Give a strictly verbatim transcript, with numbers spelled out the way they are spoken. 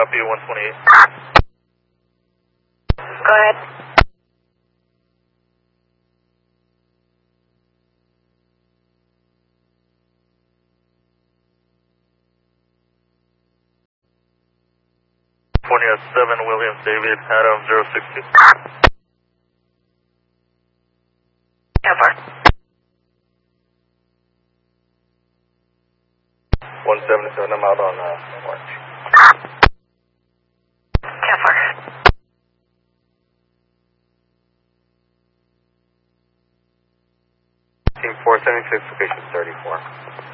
copy, one twenty-eight. Go ahead. California seven, William David, Adam zero six two. Over. one seventy-seven, I'm out on uh, March. Over. Team four seventy-six, location thirty-four.